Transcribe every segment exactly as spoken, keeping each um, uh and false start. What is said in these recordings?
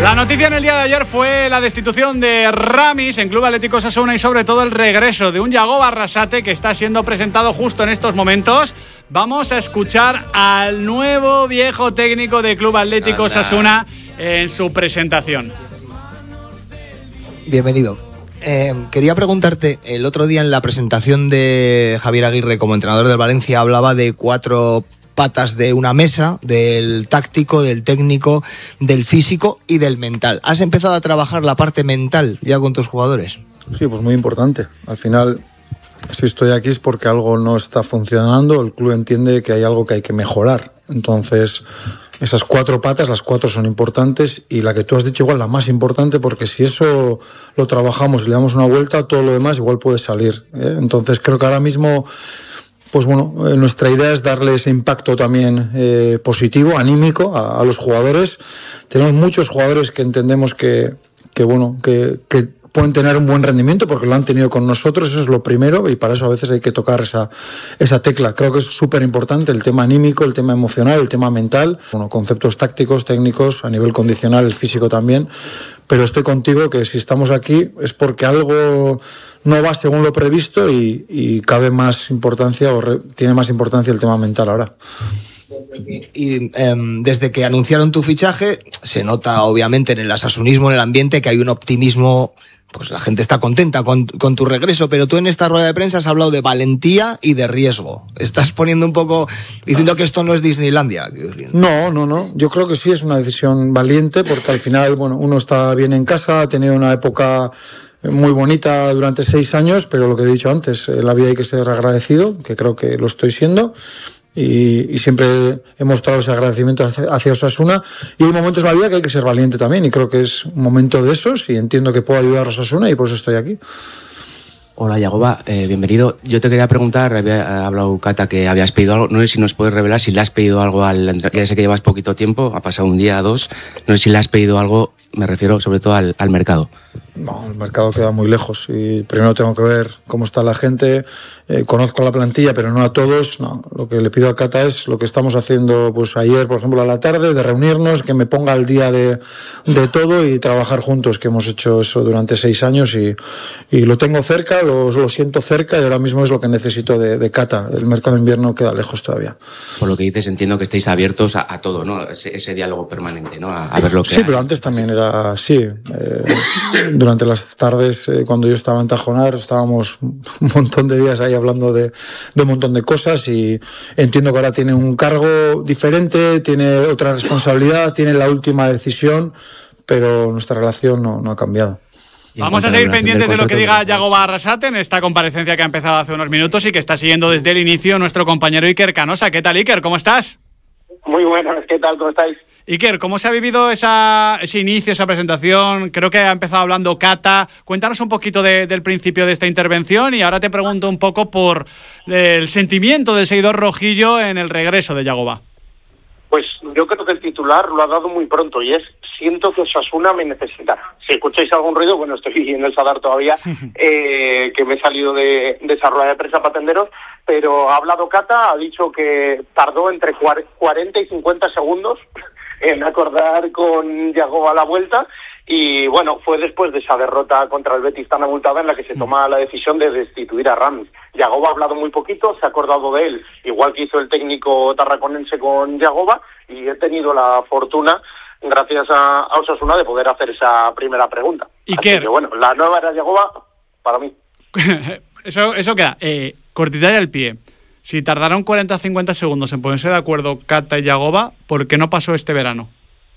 La noticia en el día de ayer fue la destitución de Ramis en Club Atlético Osasuna y sobre todo el regreso de un Yagoba Arrasate que está siendo presentado justo en estos momentos. Vamos a escuchar al nuevo viejo técnico de Club Atlético Osasuna en su presentación. Bienvenido. Eh, quería preguntarte, el otro día en la presentación de Javier Aguirre como entrenador del Valencia hablaba de cuatro patas de una mesa, del táctico, del técnico, del físico y del mental. ¿Has empezado a trabajar la parte mental ya con tus jugadores? Sí, pues muy importante. Al final, si estoy aquí es porque algo no está funcionando, el club entiende que hay algo que hay que mejorar. Entonces, esas cuatro patas, las cuatro son importantes y la que tú has dicho igual la más importante, porque si eso lo trabajamos y le damos una vuelta, todo lo demás igual puede salir, ¿eh? Entonces creo que ahora mismo, pues bueno, eh, nuestra idea es darle ese impacto también eh, positivo, anímico a, a los jugadores. Tenemos muchos jugadores que entendemos que, que bueno, que, que pueden tener un buen rendimiento porque lo han tenido con nosotros, eso es lo primero, y para eso a veces hay que tocar esa, esa tecla. Creo que es súper importante el tema anímico, el tema emocional, el tema mental, bueno, conceptos tácticos, técnicos, a nivel condicional, el físico también, pero estoy contigo que si estamos aquí es porque algo no va según lo previsto y, y cabe más importancia o re, tiene más importancia el tema mental ahora. Y eh, desde que anunciaron tu fichaje se nota obviamente en el osasunismo, en el ambiente, que hay un optimismo. Pues la gente está contenta con, con tu regreso, pero tú en esta rueda de prensa has hablado de valentía y de riesgo. Estás poniendo un poco, diciendo que esto no es Disneylandia. No, no, no. Yo creo que sí es una decisión valiente, porque al final, bueno, uno está bien en casa, ha tenido una época muy bonita durante seis años, pero lo que he dicho antes, en la vida hay que ser agradecido, que creo que lo estoy siendo. Y, y siempre he mostrado ese agradecimiento hacia, hacia Osasuna, y hay momentos en la vida que hay que ser valiente también, y creo que es un momento de esos y entiendo que puedo ayudar a Osasuna y por eso estoy aquí. Hola Yagoba, eh, bienvenido. Yo te quería preguntar, había hablado Cata que habías pedido algo, no sé si nos puedes revelar si le has pedido algo al, ya sé que llevas poquito tiempo, ha pasado un día, dos, no sé si le has pedido algo, me refiero sobre todo al, al mercado. No, el mercado queda muy lejos y primero tengo que ver cómo está la gente, eh, conozco la plantilla pero no a todos. No, lo que le pido a Cata es lo que estamos haciendo pues ayer, por ejemplo, a la tarde, de reunirnos, que me ponga al día de, de todo y trabajar juntos, que hemos hecho eso durante seis años y, y lo tengo cerca, lo, lo siento cerca y ahora mismo es lo que necesito de, de Cata. El mercado de invierno queda lejos todavía. Por lo que dices, entiendo que estéis abiertos a, a todo, ¿no? Ese, ese diálogo permanente, ¿no? A, a ver lo que Sí, hay. Pero antes también era así. Eh, durante las tardes, eh, cuando yo estaba en Tajonar, estábamos un montón de días ahí hablando de, de un montón de cosas y entiendo que ahora tiene un cargo diferente, tiene otra responsabilidad, tiene la última decisión, pero nuestra relación no, no ha cambiado. Vamos a seguir pendientes de lo que diga Yagoba Arrasate en esta comparecencia que ha empezado hace unos minutos y que está siguiendo desde el inicio nuestro compañero Iker Canosa. ¿Qué tal, Iker? ¿Cómo estás? Muy buenas, ¿qué tal? ¿Cómo estáis? Iker, ¿cómo se ha vivido esa, ese inicio, esa presentación? Creo que ha empezado hablando Cata. Cuéntanos un poquito de, del principio de esta intervención y ahora te pregunto un poco por el sentimiento del seguidor rojillo en el regreso de Yagoba. Pues yo creo que el titular lo ha dado muy pronto y es: siento que Osasuna me necesita. Si escucháis algún ruido, bueno, estoy en el Sadar todavía, eh, que me he salido de, de esa rueda de prensa para atenderos, pero ha hablado Cata, ha dicho que tardó entre cuarenta y cincuenta segundos en acordar con Yagoba la vuelta y bueno, fue después de esa derrota contra el Betis tan abultada en la que se toma la decisión de destituir a Ramis. Yagoba ha hablado muy poquito, se ha acordado de él, igual que hizo el técnico tarraconense con Yagoba, y he tenido la fortuna, gracias a, a Osasuna, de poder hacer esa primera pregunta. Iker. Así que bueno, la nueva era Yagoba para mí. eso, eso queda, eh, cortita y al pie. Si tardaron cuarenta a cincuenta segundos en ponerse de acuerdo Cata y Yagoba, ¿por qué no pasó este verano?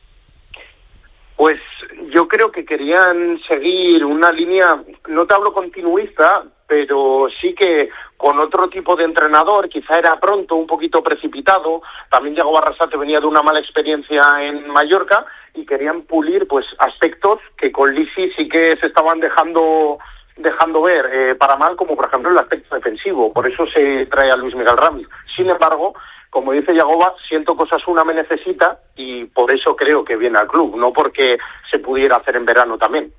Pues yo creo que querían seguir una línea, no te hablo continuista, pero sí que con otro tipo de entrenador. Quizá era pronto, un poquito precipitado. También Yagoba Arrasate venía de una mala experiencia en Mallorca y querían pulir pues aspectos que con Lisi sí que se estaban dejando dejando ver eh, para mal, como por ejemplo el aspecto defensivo. Por eso se trae a Luis Miguel Ramis. Sin embargo, como dice Yagoba, siento que Osasuna me necesita y por eso creo que viene al club, no porque se pudiera hacer en verano también.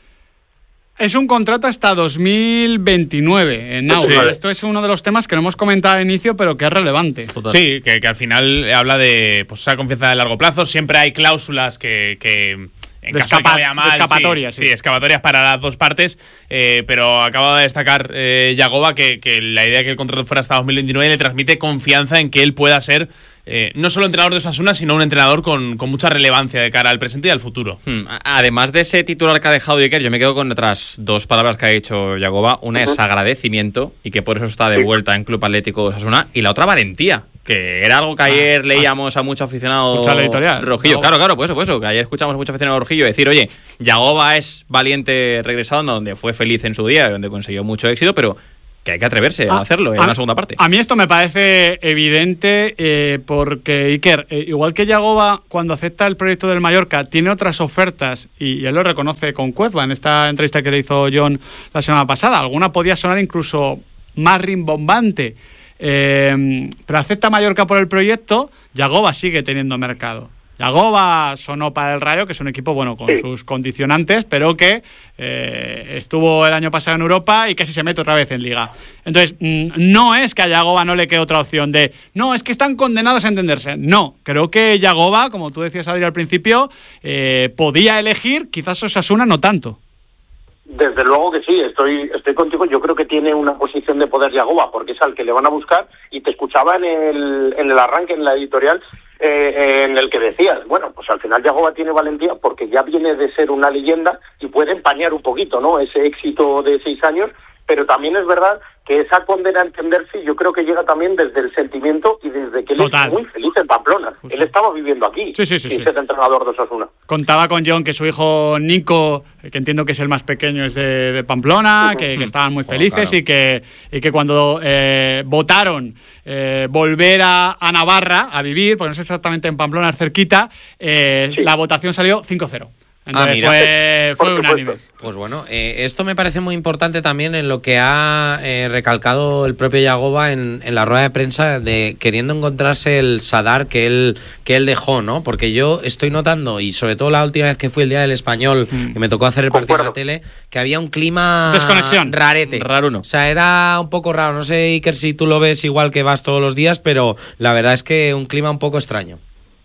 Es un contrato hasta dos mil veintinueve en Nauru. Sí. Esto es uno de los temas que no hemos comentado al inicio, pero que es relevante. Total. Sí, que, que al final habla de pues, esa confianza de largo plazo. Siempre hay cláusulas que, que En de, caso escapa- de que vaya mal, de escapatorias. Sí, sí, escapatorias para las dos partes, eh, pero acaba de destacar eh, Yagoba que, que la idea de que el contrato fuera hasta dos mil veintinueve le transmite confianza en que él pueda ser eh, no solo entrenador de Osasuna, sino un entrenador con, con mucha relevancia de cara al presente y al futuro. Hmm. Además de ese titular que ha dejado Iker, yo me quedo con otras dos palabras que ha dicho Yagoba. Una uh-huh. es agradecimiento, y que por eso está de vuelta en Club Atlético Osasuna, y la otra valentía, que era algo que ayer ah, leíamos a muchos aficionados rojillo. No. Claro, claro, pues eso, pues eso, que ayer escuchamos a muchos aficionados rojillo decir, oye, Yagoba es valiente regresando, donde fue feliz en su día, donde consiguió mucho éxito, pero que hay que atreverse a, a hacerlo en a, la segunda parte. A mí esto me parece evidente eh, porque, Iker, eh, igual que Yagoba, cuando acepta el proyecto del Mallorca, tiene otras ofertas, y, y él lo reconoce con Cuezba en esta entrevista que le hizo John la semana pasada. Alguna podía sonar incluso más rimbombante, eh, pero acepta Mallorca por el proyecto. Yagoba sigue teniendo mercado. Yagoba sonó para el Rayo, que es un equipo bueno con sí. sus condicionantes, pero que eh, estuvo el año pasado en Europa y casi se mete otra vez en Liga. Entonces, mmm, no es que a Yagoba no le quede otra opción de no, es que están condenados a entenderse. No, creo que Yagoba, como tú decías, Adri, al principio, eh, podía elegir, quizás Osasuna no tanto. Desde luego que sí, estoy estoy contigo. Yo creo que tiene una posición de poder Yagoba, porque es al que le van a buscar, y te escuchaba en el, en el arranque, en la editorial, Eh, en el que decías, bueno, pues al final Yagoba tiene valentía porque ya viene de ser una leyenda y puede empañar un poquito, ¿no?, ese éxito de seis años, pero también es verdad que esa condena a entenderse yo creo que llega también desde el sentimiento y desde que él Total. es muy feliz en Pamplona. Pues él estaba viviendo aquí sí, sí, sí, sin sí. ser entrenador de Osasuna. Contaba con John que su hijo Nico, que entiendo que es el más pequeño, es de, de Pamplona, uh-huh. que, que estaban muy felices, bueno, claro. y que y que cuando eh, votaron eh, volver a, a Navarra a vivir, porque no sé exactamente en Pamplona, es cerquita, eh, sí. la votación salió cinco cero. Entonces, ah, mira. Fue, fue unánime. Pues bueno, eh, esto me parece muy importante también en lo que ha eh, recalcado el propio Yagoba en, en la rueda de prensa, de queriendo encontrarse el Sadar que él que él dejó, ¿no? Porque yo estoy notando, y sobre todo la última vez que fui el Día del Español, mm. y me tocó hacer el partido en la tele, que había un clima desconexión, rarete. Raruno. O sea, era un poco raro. No sé, Iker, si tú lo ves igual, que vas todos los días, pero la verdad es que un clima un poco extraño.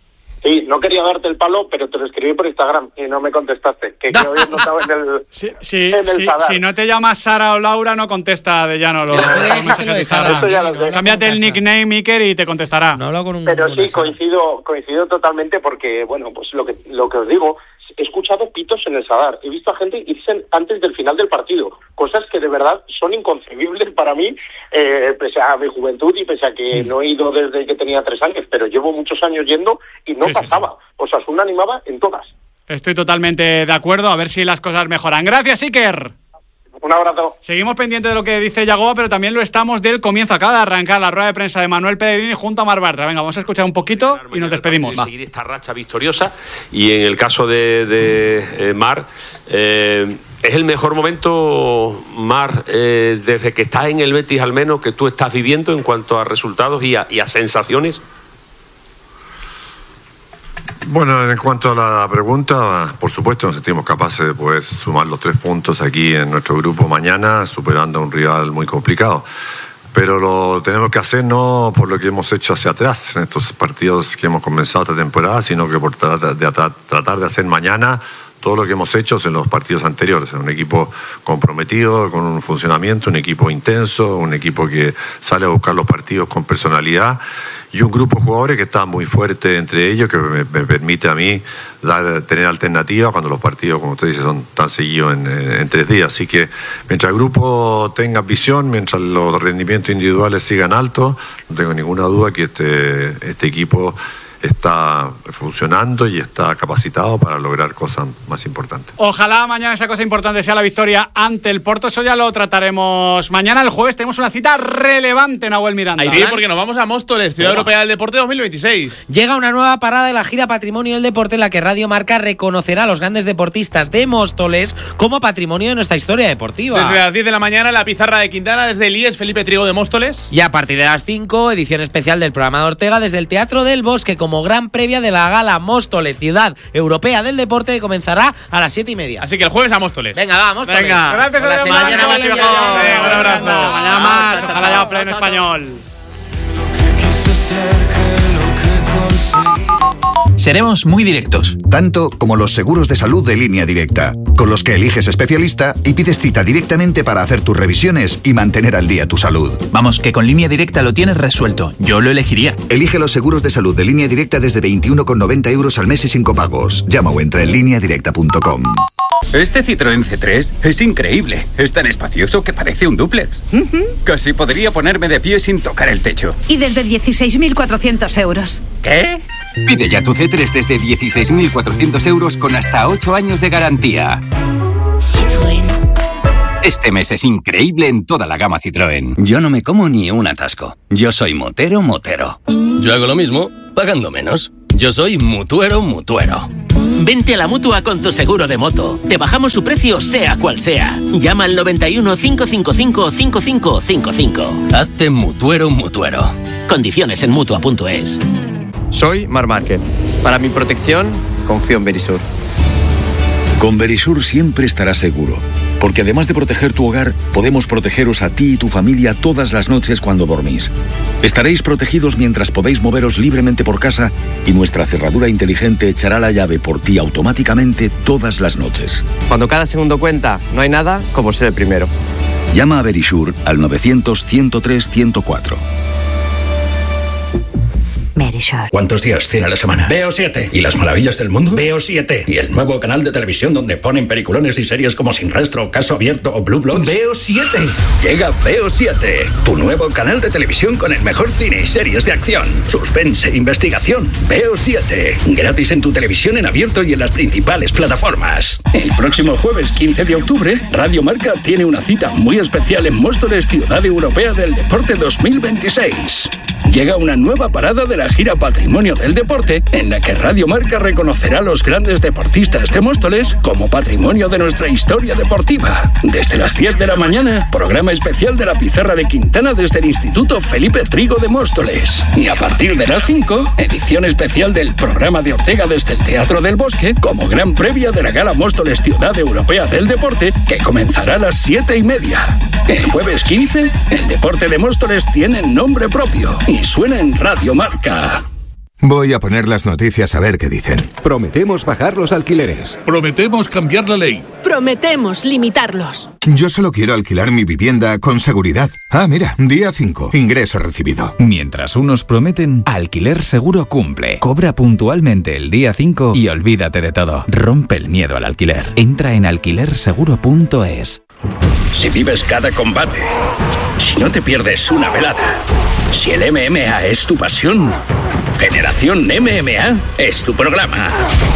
Sí, no quería darte el palo, pero te lo escribí por Instagram y no me contestaste. Que, que hoy no estaba en el, sí, sí, en el sí, si no te llamas Sara o Laura, no contesta de llano los mensajes de Sara. Cámbiate el nickname, Iker, y te contestará. No hablo con un, pero sí, Sara. coincido coincido totalmente porque, bueno, pues lo que lo que os digo, he escuchado pitos en el Sadar. He visto a gente irse antes del final del partido. Cosas que de verdad son inconcebibles para mí, eh, pese a mi juventud y pese a que sí. no he ido desde que tenía tres años, pero llevo muchos años yendo y no sí, pasaba. Sí, sí. Osasuna animaba en todas. Estoy totalmente de acuerdo, a ver si las cosas mejoran. Gracias, Iker. Un abrazo. Seguimos pendientes de lo que dice Yagoba, pero también lo estamos del comienzo. Acaba de arrancar la rueda de prensa de Manuel Pellegrini junto a Mar Bartra. Venga, vamos a escuchar un poquito y nos despedimos. Va. Seguir esta racha victoriosa, y en el caso de, de eh, Mar, eh, es el mejor momento, Mar, eh, desde que estás en el Betis al menos, que tú estás viviendo en cuanto a resultados y a, y a sensaciones. Bueno, en cuanto a la pregunta, por supuesto nos sentimos capaces de poder sumar los tres puntos aquí en nuestro grupo mañana, superando a un rival muy complicado. Pero lo tenemos que hacer no por lo que hemos hecho hacia atrás en estos partidos que hemos comenzado esta temporada, sino que por tratar de, tratar de hacer mañana todo lo que hemos hecho en los partidos anteriores. Un equipo comprometido, con un funcionamiento, un equipo intenso, un equipo que sale a buscar los partidos con personalidad, y un grupo de jugadores que está muy fuerte entre ellos, que me, me permite a mí dar, tener alternativas cuando los partidos, como usted dice, son tan seguidos en, en tres días. Así que mientras el grupo tenga visión, mientras los rendimientos individuales sigan altos, no tengo ninguna duda que este, este equipo está funcionando y está capacitado para lograr cosas más importantes. Ojalá mañana esa cosa importante sea la victoria ante el Porto. Eso ya lo trataremos mañana. El jueves tenemos una cita relevante, Nahuel Miranda. Sí, porque nos vamos a Móstoles, Ciudad oh. Europea del Deporte dos mil veintiséis. Llega una nueva parada de la gira Patrimonio del Deporte, en la que Radio Marca reconocerá a los grandes deportistas de Móstoles como patrimonio de nuestra historia deportiva. Desde las diez de la mañana, la pizarra de Quintana, desde el I E S Felipe Trigo de Móstoles. Y a partir de las cinco, edición especial del programa de Ortega desde el Teatro del Bosque, como como gran previa de la gala Móstoles, Ciudad Europea del Deporte, que comenzará a las siete y media. Así que el jueves a Móstoles. Venga, va, Móstoles. Venga, gracias a mañana más. Un abrazo. Mañana más. Ojalá haya pleno español. Seremos muy directos. Tanto como los seguros de salud de Línea Directa, con los que eliges especialista y pides cita directamente para hacer tus revisiones y mantener al día tu salud. Vamos, que con Línea Directa lo tienes resuelto. Yo lo elegiría. Elige los seguros de salud de Línea Directa desde veintiuno con noventa euros al mes y sin copagos. Llama o entra en línea directa punto com. Este Citroën C tres es increíble. Es tan espacioso que parece un dúplex. Uh-huh. Casi podría ponerme de pie sin tocar el techo. Y desde dieciséis mil cuatrocientos euros. ¿Qué? Pide ya tu C tres desde dieciséis mil cuatrocientos euros con hasta ocho años de garantía. Citroën. Este mes es increíble en toda la gama Citroën. Yo no me como ni un atasco. Yo soy motero motero. Yo hago lo mismo, pagando menos. Yo soy mutuero mutuero. Vente a la Mutua con tu seguro de moto. Te bajamos su precio sea cual sea. Llama al noventa y uno, cinco cinco cinco, cinco cinco cinco cinco. Hazte mutuero mutuero. Condiciones en Mutua punto es. Soy Mar Márquez. Para mi protección, confío en Verisur. Con Verisur siempre estarás seguro, porque además de proteger tu hogar, podemos protegeros a ti y tu familia todas las noches cuando dormís. Estaréis protegidos mientras podéis moveros libremente por casa y nuestra cerradura inteligente echará la llave por ti automáticamente todas las noches. Cuando cada segundo cuenta, no hay nada como ser el primero. Llama a Verisur al novecientos, ciento tres, ciento cuatro. Verisur. ¿Cuántos días tiene la semana? Veo siete. ¿Y las maravillas del mundo? Veo siete. ¿Y el nuevo canal de televisión donde ponen peliculones y series como Sin Rastro, Caso Abierto o Blue Bloods? Veo siete. Llega Veo siete, tu nuevo canal de televisión con el mejor cine y series de acción, suspense e investigación. Veo siete. Gratis en tu televisión en abierto y en las principales plataformas. El próximo jueves quince de octubre, Radio Marca tiene una cita muy especial en Móstoles, Ciudad Europea del Deporte dos mil veintiséis. Llega una nueva parada de la gira Patrimonio del Deporte, en la que Radio Marca reconocerá a los grandes deportistas de Móstoles como patrimonio de nuestra historia deportiva. Desde las diez de la mañana, programa especial de la Pizarra de Quintana desde el Instituto Felipe Trigo de Móstoles. Y a partir de las cinco, edición especial del programa de Ortega desde el Teatro del Bosque, como gran previa de la Gala Móstoles Ciudad Europea del Deporte, que comenzará a las siete y media. El jueves quince, el deporte de Móstoles tiene nombre propio y suena en Radio Marca. Voy a poner las noticias a ver qué dicen. Prometemos bajar los alquileres. Prometemos cambiar la ley. Prometemos limitarlos. Yo solo quiero alquilar mi vivienda con seguridad. Ah, mira, día cinco, ingreso recibido. Mientras unos prometen, Alquiler Seguro cumple. Cobra puntualmente el día cinco y olvídate de todo. Rompe el miedo al alquiler. Entra en alquiler seguro punto es. Si vives cada combate, si no te pierdes una velada, si el M M A es tu pasión, Generación M M A es tu programa.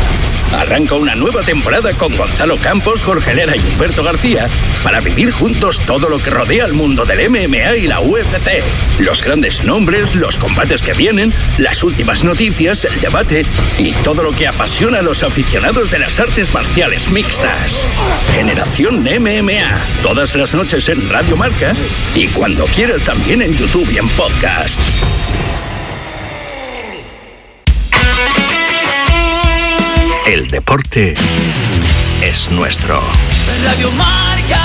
Arranca una nueva temporada con Gonzalo Campos, Jorge Lera y Humberto García para vivir juntos todo lo que rodea al mundo del M M A y la U F C. Los grandes nombres, los combates que vienen, las últimas noticias, el debate y todo lo que apasiona a los aficionados de las artes marciales mixtas. Generación M M A, todas las noches en Radio Marca y cuando quieras también en YouTube y en podcast. El deporte es nuestro. Radio Marca.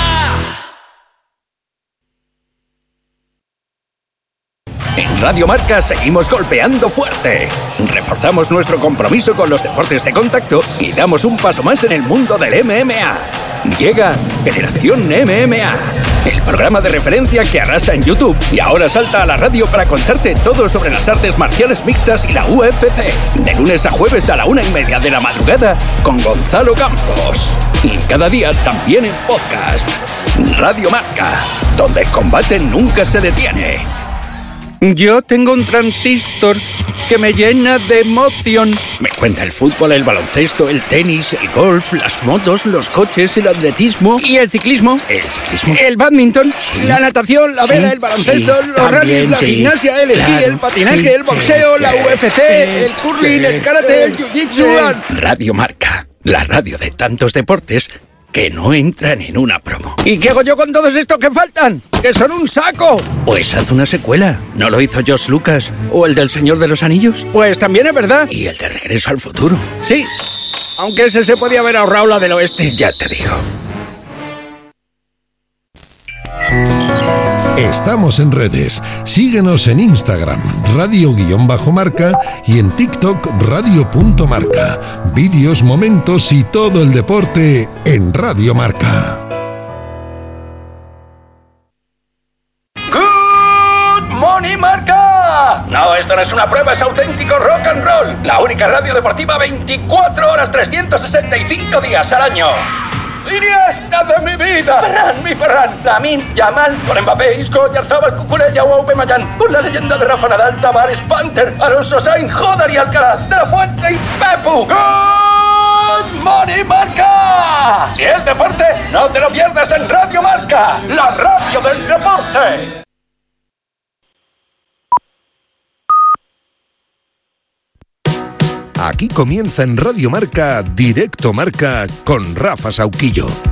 En Radio Marca seguimos golpeando fuerte. Reforzamos nuestro compromiso con los deportes de contacto y damos un paso más en el mundo del M M A. Llega Generación M M A, el programa de referencia que arrasa en YouTube y ahora salta a la radio para contarte todo sobre las artes marciales mixtas y la U F C. De lunes a jueves a la una y media de la madrugada con Gonzalo Campos. Y cada día también en podcast. Radio Marca, donde el combate nunca se detiene. Yo tengo un transistor que me llena de emoción. Me cuenta el fútbol, el baloncesto, el tenis, el golf, las motos, los coches, el atletismo. ¿Y el ciclismo? El ciclismo. El badminton, sí. La natación, la vela, sí. el baloncesto, sí. los También, rallies, la sí. gimnasia, el esquí, claro. el patinaje, sí. el boxeo, sí. la U F C, sí. el curling, sí. el karate, el jiu-jitsu. Sí. Radio Marca, la radio de tantos deportes que no entran en una promo. ¿Y qué hago yo con todos estos que faltan? ¡Que son un saco! Pues haz una secuela. ¿No lo hizo George Lucas? ¿O el del Señor de los Anillos? Pues también es verdad. ¿Y el de Regreso al Futuro? Sí, aunque ese se podía haber ahorrado la del oeste. Ya te digo. Estamos en redes. Síguenos en Instagram, radio-marca y en TikTok, radio.marca. Vídeos, momentos y todo el deporte en Radio Marca. ¡Good morning, Marca! No, esto no es una prueba, es auténtico rock and roll. La única radio deportiva veinticuatro horas, trescientos sesenta y cinco días al año. ¡Iniesta de mi vida! ¡Ferran, mi Ferran! Lamine, Yamal, con Mbappé, Isco, Oyarzabal, Cucurella o Aubameyang, con la leyenda de Rafa Nadal, Tavares, Panther, Alonso Sainz, Joder y Alcaraz, De La Fuente y Pepu. ¡Good morning, Marca! Si es deporte, no te lo pierdas en Radio Marca, la radio del deporte. Aquí comienza en Radio Marca, Directo Marca, con Rafa Sauquillo.